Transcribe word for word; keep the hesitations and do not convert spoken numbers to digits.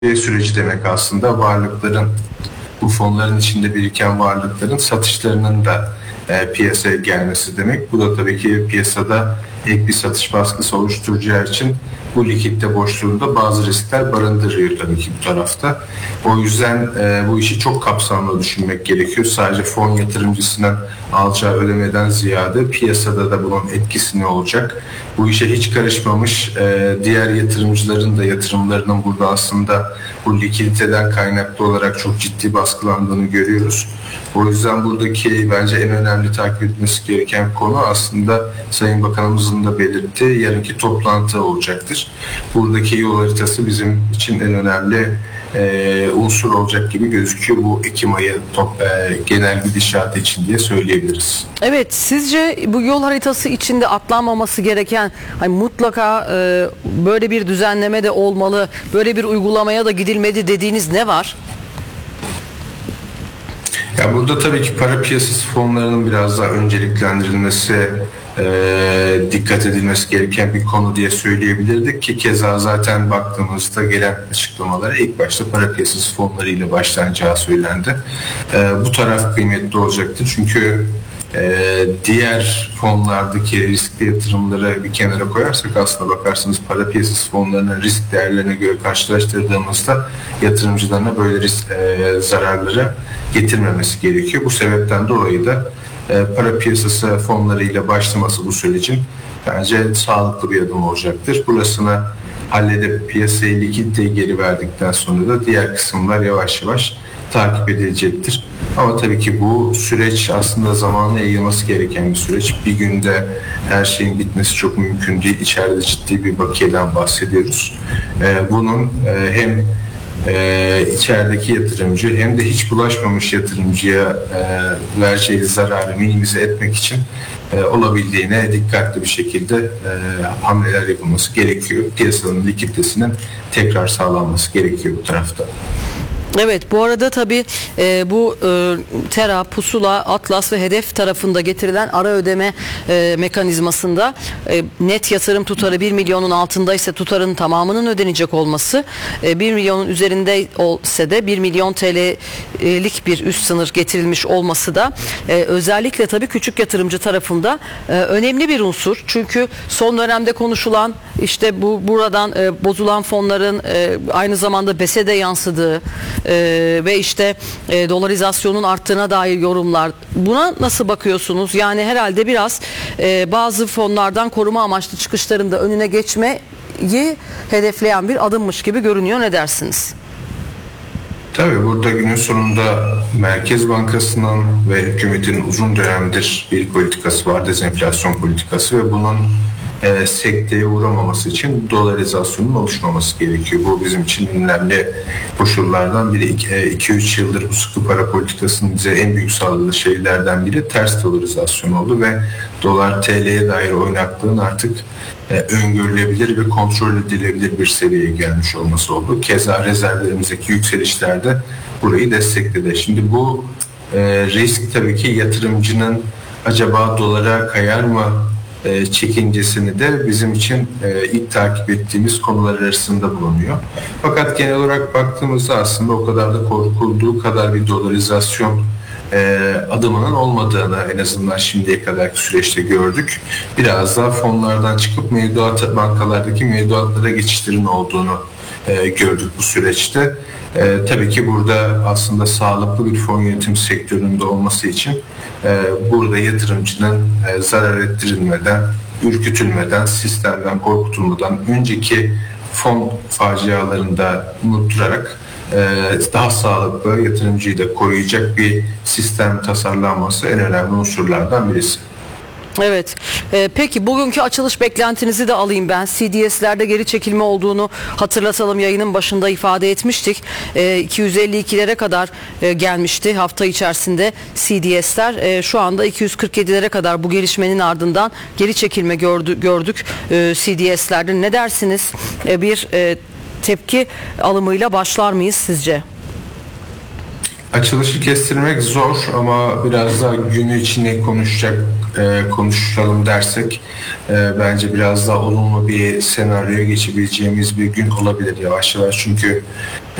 süreci demek aslında. Varlıkların, bu fonların içinde biriken varlıkların satışlarının da e, piyasaya gelmesi demek. Bu da tabii ki piyasada ek bir satış baskısı oluşturacağı için bu likitte boşluğunda bazı riskler barındırıyor tabii ki bu tarafta. O yüzden e, bu işi çok kapsamlı düşünmek gerekiyor. Sadece fon yatırımcısının alacağı ödemeden ziyade piyasada da bunun etkisi ne olacak? Bu işe hiç karışmamış e, diğer yatırımcıların da yatırımlarının burada aslında bu likiditeden kaynaklı olarak çok ciddi baskılandığını görüyoruz. O yüzden buradaki bence en önemli takip etmesi gereken konu aslında Sayın Bakanımızın da belirttiği yarınki toplantı olacaktır. Buradaki yol haritası bizim için en önemli e, unsur olacak gibi gözüküyor bu Ekim ayı top, e, genel gidişatı için diye söyleyebiliriz. Evet, sizce bu yol haritası içinde atlanmaması gereken hani mutlaka e, böyle bir düzenleme de olmalı, böyle bir uygulamaya da gidilmedi dediğiniz ne var? Ya burada tabii ki para piyasası fonlarının biraz daha önceliklendirilmesi, e, dikkat edilmesi gereken bir konu diye söyleyebilirdik ki keza zaten baktığımızda gelen açıklamalara ilk başta para piyasası fonları ile başlanacağı söylendi. E, bu taraf kıymetli olacaktır çünkü e, diğer fonlardaki riskli yatırımları bir kenara koyarsak aslında bakarsanız para piyasası fonlarının risk değerlerine göre karşılaştırdığımızda yatırımcılarına böyle risk e, zararları getirmemesi gerekiyor. Bu sebepten dolayı da e, para piyasası fonlarıyla başlaması bu sürecin bence sağlıklı bir adım olacaktır. Burasını halledip piyasaya likiditeyi geri verdikten sonra da diğer kısımlar yavaş yavaş takip edilecektir. Ama tabii ki bu süreç aslında zamanla yayılması gereken bir süreç. Bir günde her şeyin bitmesi çok mümkün değil. İçeride ciddi bir bakiyeden bahsediyoruz. Ee, bunun e, hem e, içerideki yatırımcı hem de hiç bulaşmamış yatırımcıya e, vereceği zararı minimize etmek için e, olabildiğine dikkatli bir şekilde e, hamleler yapılması gerekiyor. Piyasanın likiditesinin tekrar sağlanması gerekiyor bu tarafta. Evet, bu arada tabii e, bu e, Tera, Pusula, Atlas ve Hedef tarafında getirilen ara ödeme e, mekanizmasında e, net yatırım tutarı bir milyonun altındaysa tutarın tamamının ödenecek olması, e, bir milyonun üzerinde olsa da bir milyon T L'lik bir üst sınır getirilmiş olması da e, özellikle tabii küçük yatırımcı tarafında e, önemli bir unsur. Çünkü son dönemde konuşulan işte bu buradan e, bozulan fonların e, aynı zamanda B E S'e de yansıdığı Ee, ve işte e, dolarizasyonun arttığına dair yorumlar. Buna nasıl bakıyorsunuz? Yani herhalde biraz e, bazı fonlardan koruma amaçlı çıkışların da önüne geçmeyi hedefleyen bir adımmış gibi görünüyor. Ne dersiniz? Tabii burada günün sonunda Merkez Bankası'nın ve hükümetin uzun dönemdir bir politikası var, dezenflasyon politikası ve bunun e, sekteye uğramaması için dolarizasyonun oluşmaması gerekiyor. Bu bizim için önemli koşullardan biri. iki üç yıldır bu sıkı para politikasının bize en büyük sağladığı şeylerden biri ters dolarizasyon oldu ve dolar T L'ye dair oynaklığın artık e, öngörülebilir ve kontrol edilebilir bir seviyeye gelmiş olması oldu. Keza rezervlerimizdeki yükselişlerde burayı destekledi. Şimdi bu e, risk tabii ki yatırımcının acaba dolara kayar mı e, çekincesini de bizim için e, ilk takip ettiğimiz konular arasında bulunuyor. Fakat genel olarak baktığımızda aslında o kadar da korkulduğu kadar bir dolarizasyon e, adımının olmadığını en azından şimdiye kadarki süreçte gördük. Biraz daha fonlardan çıkıp mevduat bankalardaki mevduatlara geçişlerin olduğunu e, gördük bu süreçte. E, tabii ki burada aslında sağlıklı bir fon yönetim sektöründe olması için e, burada yatırımcının e, zarar ettirilmeden, ürkütülmeden, sistemden korkutulmadan önceki fon facialarında unutturarak e, daha sağlıklı yatırımcıyı da koruyacak bir sistem tasarlanması en önemli unsurlardan birisi. Evet. Ee, peki bugünkü açılış beklentinizi de alayım ben. C D S'lerde geri çekilme olduğunu hatırlatalım, yayının başında ifade etmiştik. Ee, iki yüz elli ikilere kadar e, gelmişti hafta içerisinde C D S'ler. E, şu anda iki yüz kırk yedilere kadar bu gelişmenin ardından geri çekilme gördü, gördük e, C D S'lerde. Ne dersiniz? E, bir e, tepki alımıyla başlar mıyız sizce? Açılışı kestirmek zor ama biraz daha günü içine konuşacak e, konuşalım dersek e, bence biraz daha olumlu bir senaryoya geçebileceğimiz bir gün olabilir yavaş yavaş. Çünkü